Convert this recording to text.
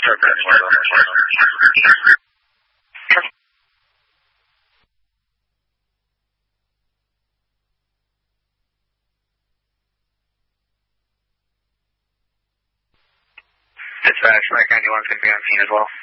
Dispatch, Mike 91's going to be on scene as well.